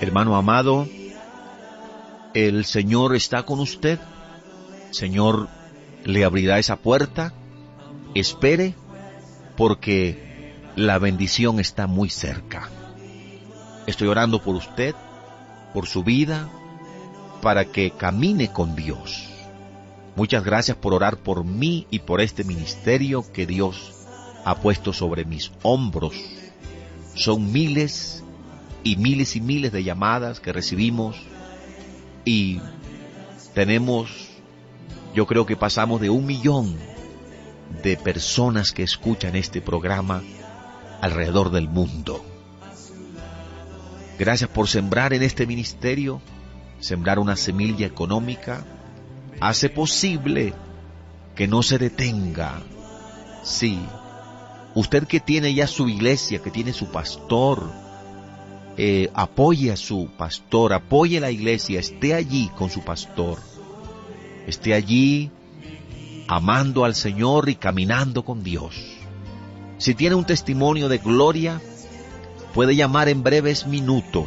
Hermano amado, el Señor está con usted. El Señor le abrirá esa puerta. Espere, porque la bendición está muy cerca. Estoy orando por usted, por su vida, para que camine con Dios. Muchas gracias por orar por mí y por este ministerio que Dios ha puesto sobre mis hombros. Son miles y miles y miles de llamadas que recibimos y tenemos, yo creo que pasamos de 1 millón de personas que escuchan este programa alrededor del mundo. Gracias por sembrar en este ministerio, sembrar una semilla económica. Hace posible que no se detenga. Sí, usted que tiene ya su iglesia, que tiene su pastor, apoye a su pastor, apoye la iglesia, esté allí con su pastor, esté allí amando al Señor y caminando con Dios. Si tiene un testimonio de gloria, puede llamar en breves minutos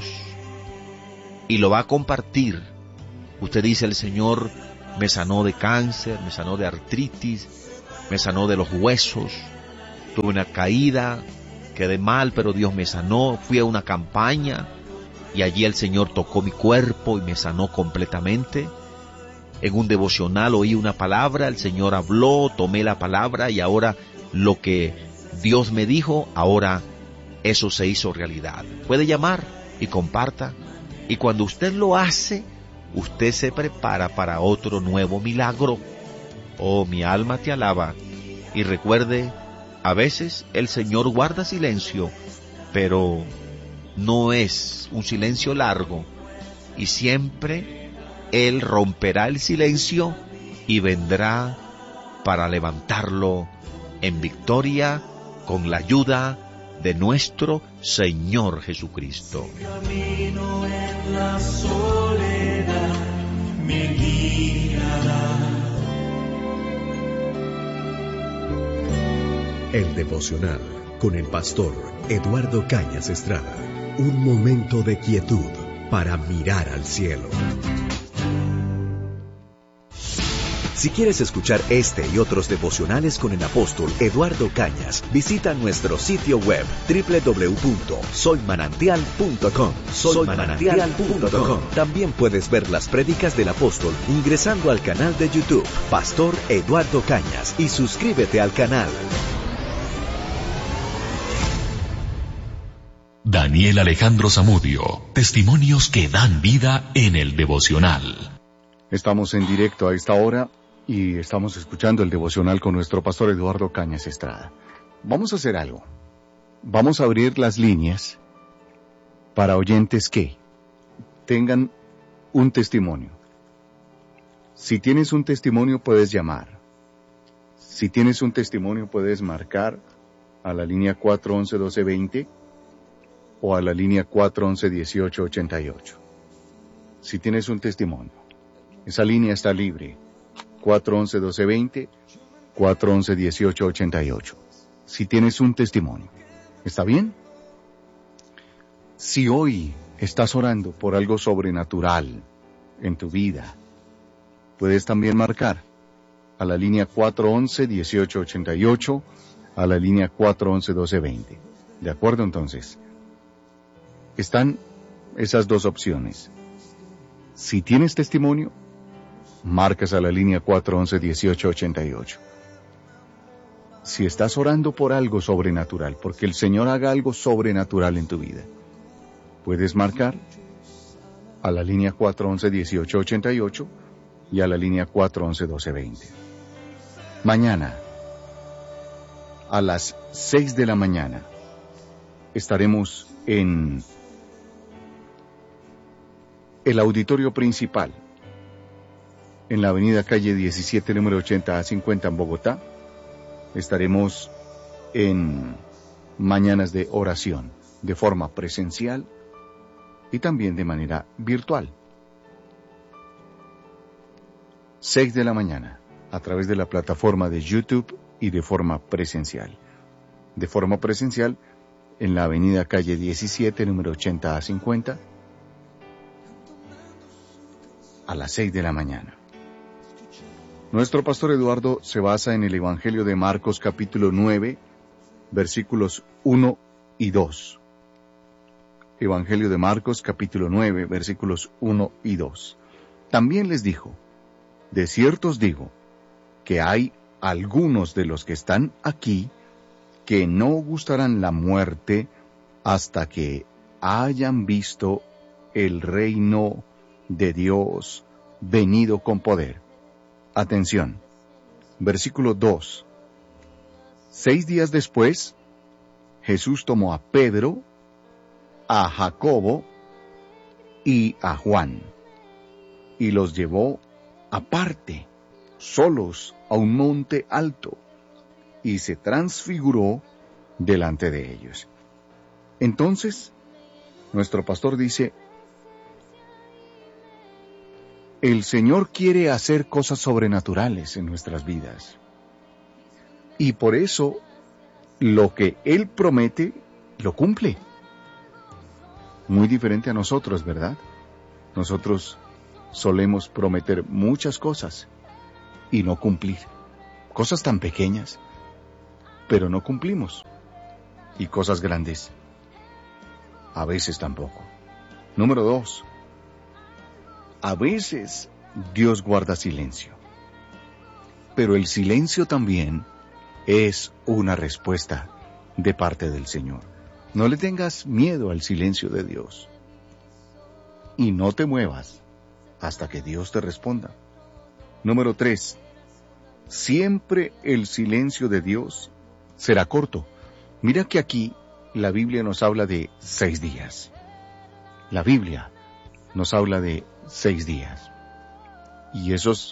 y lo va a compartir. Usted dice: el Señor me sanó de cáncer, me sanó de artritis, me sanó de los huesos, tuve una caída, quedé mal, pero Dios me sanó, fui a una campaña y allí el Señor tocó mi cuerpo y me sanó completamente. En un devocional oí una palabra, el Señor habló, tomé la palabra y ahora lo que Dios me dijo, ahora eso se hizo realidad. Puede llamar y comparta, y cuando usted lo hace, usted se prepara para otro nuevo milagro. Oh, mi alma te alaba. Y recuerde, a veces el Señor guarda silencio, pero no es un silencio largo, y siempre Él romperá el silencio y vendrá para levantarlo en victoria con la ayuda de nuestro Señor Jesucristo. Camino en la soledad me guiará. El devocional con el pastor Eduardo Cañas Estrada. Un momento de quietud para mirar al cielo. Si quieres escuchar este y otros devocionales con el apóstol Eduardo Cañas, visita nuestro sitio web www.soymanantial.com. Soymanantial.com. También puedes ver las prédicas del apóstol ingresando al canal de YouTube Pastor Eduardo Cañas y suscríbete al canal. Daniel Alejandro Zamudio, testimonios que dan vida en el devocional. Estamos en directo a esta hora y estamos escuchando el devocional con nuestro pastor Eduardo Cañas Estrada. Vamos a hacer algo. Vamos a abrir las líneas para oyentes que tengan un testimonio. Si tienes un testimonio, puedes llamar. Si tienes un testimonio, puedes marcar a la línea 411-1220 o a la línea 411-1888. Si tienes un testimonio, esa línea está libre. 411-1220, 411-1888. Si tienes un testimonio, ¿está bien? Si hoy estás orando por algo sobrenatural en tu vida, puedes también marcar a la línea 411-1888, a la línea 411-1220. ¿De acuerdo? Entonces, están esas dos opciones. Si tienes testimonio, marcas a la línea 411-1888. Si estás orando por algo sobrenatural, porque el Señor haga algo sobrenatural en tu vida, puedes marcar a la línea 411-1888 y a la línea 411-1220. Mañana, a las 6 de la mañana, estaremos en el auditorio principal, en la avenida calle 17, número 80A50 en Bogotá. Estaremos en mañanas de oración, de forma presencial y también de manera virtual. 6 de la mañana, a través de la plataforma de YouTube y de forma presencial. De forma presencial, en la avenida calle 17, número 80A50, a las 6 de la mañana. Nuestro pastor Eduardo se basa en el Evangelio de Marcos capítulo 9, versículos 1 y 2. Evangelio de Marcos capítulo 9, versículos 1 y 2. También les dijo: de cierto os digo, que hay algunos de los que están aquí que no gustarán la muerte hasta que hayan visto el reino de Dios venido con poder. Atención, versículo 2. 6 días después, Jesús tomó a Pedro, a Jacobo y a Juan, y los llevó aparte, solos, a un monte alto, y se transfiguró delante de ellos. Entonces, nuestro pastor dice: el Señor quiere hacer cosas sobrenaturales en nuestras vidas. Y por eso, lo que Él promete, lo cumple. Muy diferente a nosotros, ¿verdad? Nosotros solemos prometer muchas cosas y no cumplir. Cosas tan pequeñas, pero no cumplimos. Y cosas grandes, a veces tampoco. Número 2. A veces Dios guarda silencio. Pero el silencio también es una respuesta de parte del Señor. No le tengas miedo al silencio de Dios. Y no te muevas hasta que Dios te responda. Número 3. Siempre el silencio de Dios será corto. Mira que aquí la Biblia nos habla de 6 días. La Biblia nos habla de 6 días. Y esos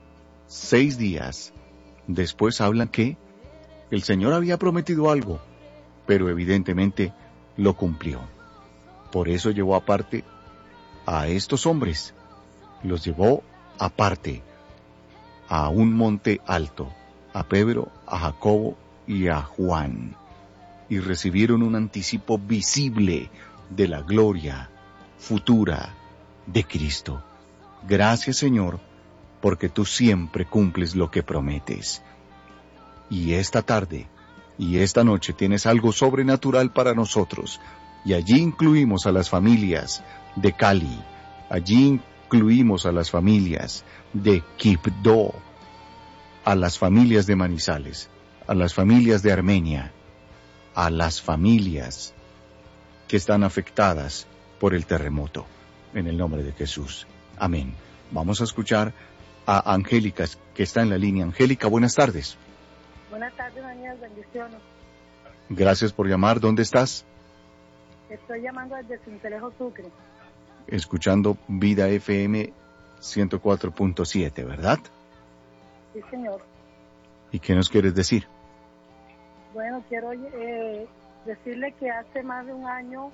6 días después hablan que el Señor había prometido algo, pero evidentemente lo cumplió. Por eso llevó aparte a estos hombres. Los llevó aparte a un monte alto, a Pedro, a Jacobo y a Juan, y recibieron un anticipo visible de la gloria futura de Cristo. Gracias, Señor, porque tú siempre cumples lo que prometes. Y esta tarde y esta noche tienes algo sobrenatural para nosotros, y allí incluimos a las familias de Cali, allí incluimos a las familias de Quibdó, a las familias de Manizales, a las familias de Armenia, a las familias que están afectadas por el terremoto. En el nombre de Jesús. Amén. Vamos a escuchar a Angélica, que está en la línea. Angélica, buenas tardes. Buenas tardes, Daniel. Bendiciones. Gracias por llamar. ¿Dónde estás? Estoy llamando desde Cincelejo, Sucre. Escuchando Vida FM 104.7, ¿verdad? Sí, señor. ¿Y qué nos quieres decir? Bueno, quiero decirle que hace más de un año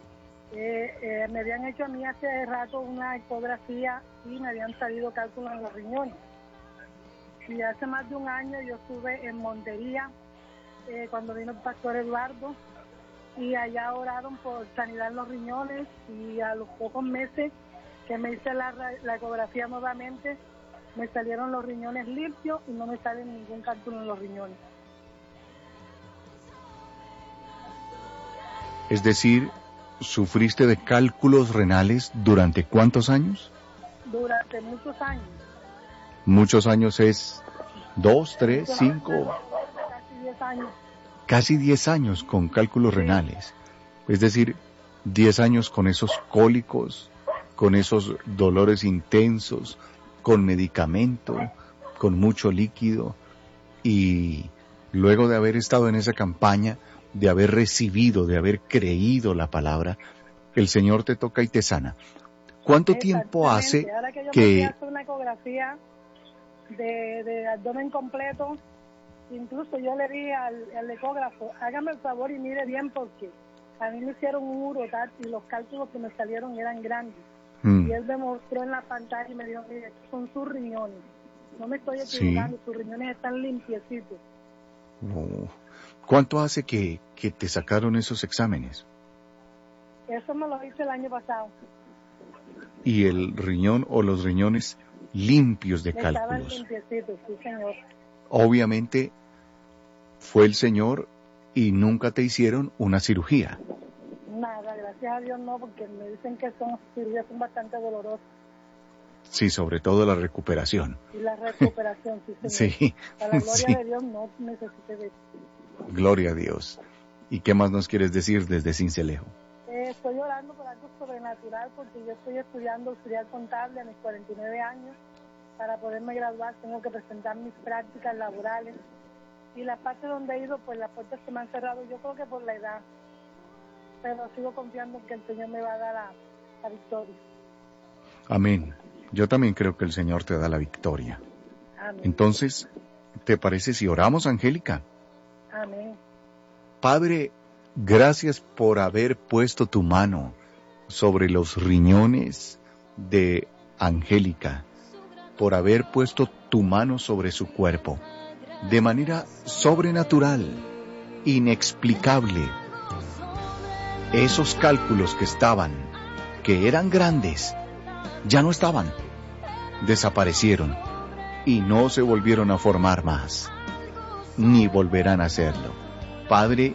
me habían hecho a mí hace rato una ecografía y me habían salido cálculos en los riñones. Y hace más de un año yo estuve en Montería cuando vino el pastor Eduardo, y allá oraron por sanidad en los riñones, y a los pocos meses que me hice la ecografía nuevamente, me salieron los riñones limpios y no me sale ningún cálculo en los riñones. Es decir, ¿sufriste de cálculos renales durante cuántos años? Durante muchos años. Muchos años es 2, 3, 5... Casi 10 años. Casi 10 años con cálculos renales. Es decir, 10 años con esos cólicos, con esos dolores intensos, con medicamento, con mucho líquido. Y luego de haber estado en esa campaña, de haber recibido, de haber creído la palabra, el Señor te toca y te sana. ¿Cuánto tiempo hace ahora que yo que... me fui a hacer una ecografía de abdomen completo? Incluso yo le dije al ecógrafo, hágame el favor y mire bien, porque a mí me hicieron un urotac y los cálculos que me salieron eran grandes. Y él me mostró en la pantalla y me dijo, mire, estos son sus riñones. No me estoy equivocando, sus riñones están limpiecitos. Oh. ¿Cuánto hace que te sacaron esos exámenes? Eso me lo hice el año pasado. y el riñón o los riñones limpios de Estaban cálculos. limpiecitos, sí, señor. Obviamente fue el Señor y nunca te hicieron una cirugía. Nada, gracias a Dios no, porque me dicen que son cirugías son bastante dolorosas. Sí, sobre todo la recuperación. Y la recuperación, sí, señor. Sí, A la gloria sí. de Dios no necesité de eso. Gloria a Dios. ¿Y qué más nos quieres decir desde Sincelejo? Estoy orando por algo sobrenatural porque yo estoy estudiando auxiliar contable a mis 49 años. Para poderme graduar tengo que presentar mis prácticas laborales. Y la parte donde he ido, pues las puertas se me han cerrado, yo creo que por la edad. Pero sigo confiando en que el Señor me va a dar la victoria. Amén. Yo también creo que el Señor te da la victoria. Amén. Entonces, ¿te parece si oramos, Angélica? Amén. Padre, gracias por haber puesto tu mano sobre los riñones de Angélica, por haber puesto tu mano sobre su cuerpo, de manera sobrenatural, inexplicable. Esos cálculos que eran grandes, ya no estaban, desaparecieron y no se volvieron a formar más, ni volverán a hacerlo. Padre,